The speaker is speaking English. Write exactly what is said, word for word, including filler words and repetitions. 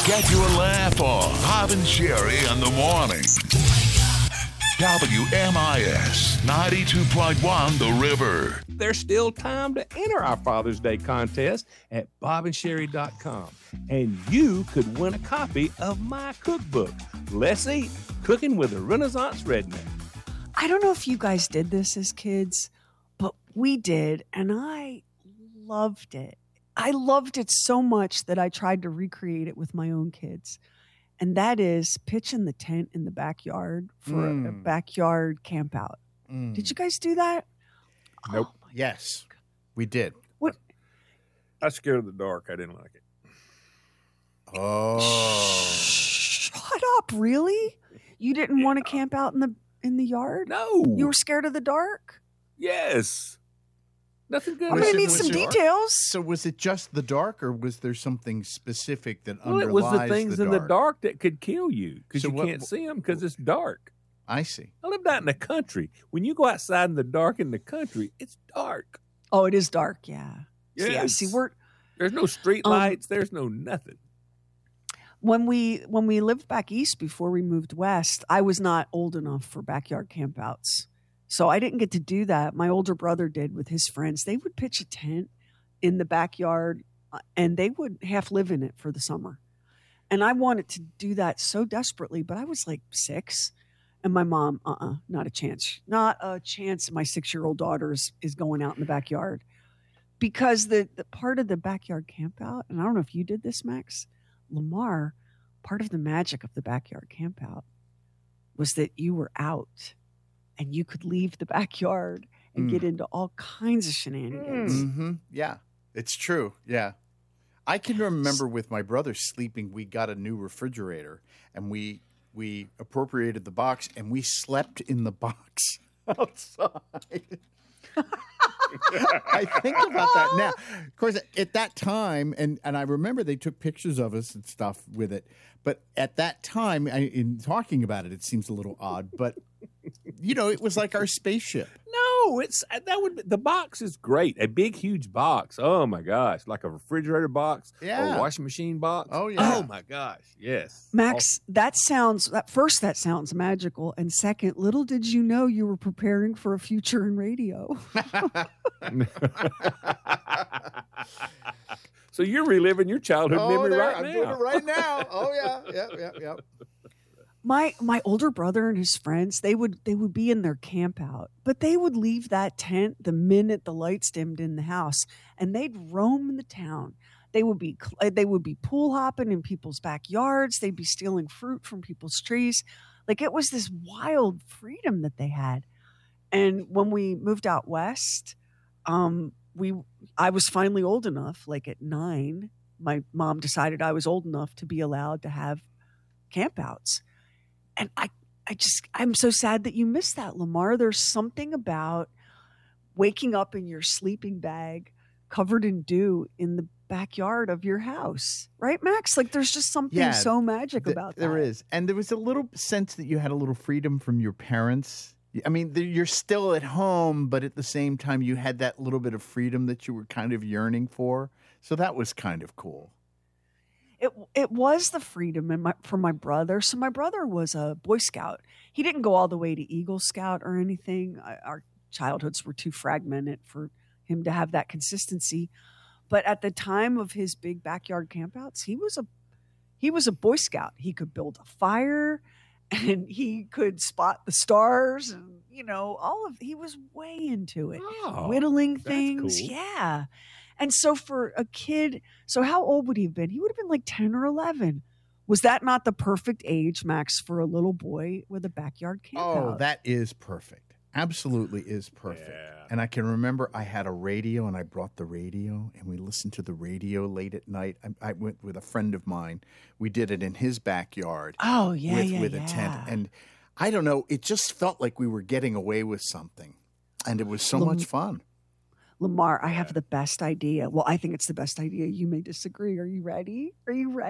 Get your laugh on. Bob and Sherry in the morning. W M I S ninety-two point one The River. There's still time to enter our Father's Day contest at bob and sherry dot com. And you could win a copy of my cookbook, Let's Eat, Cooking with a Renaissance Redneck. I don't know if you guys did this as kids, but we did, and I loved it. I loved it so much that I tried to recreate it with my own kids. And that is pitching the tent in the backyard for mm. a, a backyard camp out. Mm. Did you guys do that? Nope. Oh yes, God. We did. What? I was scared of the dark. I didn't like it. Oh. Shut up. Really? You didn't yeah. want to camp out in the in the yard? No. You were scared of the dark? Yes. Nothing good. I'm going to need some details. So was it just the dark, or was there something specific that well, underlies the dark? It was the things the in the dark that could kill you because so you what, can't see them because it's dark. I see. I lived out in the country. When you go outside in the dark in the country, it's dark. Oh, it is dark, yeah. Yes. See, see, we're, there's no street lights. Um, there's no nothing. When we when we lived back east before we moved west, I was not old enough for backyard campouts. So I didn't get to do that. My older brother did with his friends. They would pitch a tent in the backyard, and they would half live in it for the summer. And I wanted to do that so desperately, but I was like six. And my mom, uh-uh, not a chance. Not a chance my six-year-old daughter is, is going out in the backyard. Because the, the part of the backyard campout, and I don't know if you did this, Max, Lamar, part of the magic of the backyard campout was that you were out. And you could leave the backyard and mm. get into all kinds of shenanigans. Mm-hmm. Yeah, it's true. Yeah. I can remember with my brother sleeping, we got a new refrigerator and we we appropriated the box and we slept in the box outside. I think about that now. Of course, at that time, and, and I remember they took pictures of us and stuff with it. But at that time, I, in talking about it, it seems a little odd. But, you know, it was like our spaceship. No, it's that would be, the box is great. A big, huge box. Oh, my gosh. Like a refrigerator box yeah. or a washing machine box. Oh, yeah. Oh, my gosh. Yes. Max, awesome. that sounds, at first, that sounds magical. And second, little did you know you were preparing for a future in radio. So you're reliving your childhood oh, memory there, right I'm now. I'm doing it right now. Oh, yeah. Yep, yep, yep. My my older brother and his friends, they would they would be in their camp out, but they would leave that tent the minute the lights dimmed in the house, and they'd roam in the town. They would be they would be pool hopping in people's backyards. They'd be stealing fruit from people's trees. Like it was this wild freedom that they had. And when we moved out west, um, we I was finally old enough, like at nine, my mom decided I was old enough to be allowed to have campouts. And I, I just, I'm so sad that you missed that, Lamar. There's something about waking up in your sleeping bag covered in dew in the backyard of your house. Right, Max? Like there's just something yeah, so magic th- about that. There is. And there was a little sense that you had a little freedom from your parents. I mean, you're still at home, but at the same time, you had that little bit of freedom that you were kind of yearning for. So that was kind of cool. It it was the freedom in my, for my brother. So my brother was a Boy Scout. He didn't go all the way to Eagle Scout or anything. I, our childhoods were too fragmented for him to have that consistency. But at the time of his big backyard campouts, he was a he was a Boy Scout. He could build a fire, and he could spot the stars, and you know all of. He was way into it, oh, whittling things. Cool. Yeah. And so for a kid, so how old would he have been? He would have been like ten or eleven. Was that not the perfect age, Max, for a little boy with a backyard camp Oh, out? that is perfect. Absolutely is perfect. Yeah. And I can remember I had a radio, and I brought the radio, and we listened to the radio late at night. I, I went with a friend of mine. We did it in his backyard. Oh, yeah, with, yeah, with yeah. a tent. And I don't know, it just felt like we were getting away with something. And it was so Lam- much fun. Lamar, I have the best idea. Well, I think it's the best idea. You may disagree. Are you ready? Are you ready?